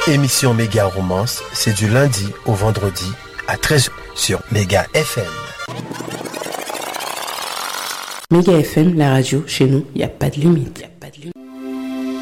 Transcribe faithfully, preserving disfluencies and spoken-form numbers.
Émission Méga Romance, c'est du lundi au vendredi à treize heures sur Méga F M. Méga F M, la radio, chez nous, il n'y a pas de limite. Y a pas de limite.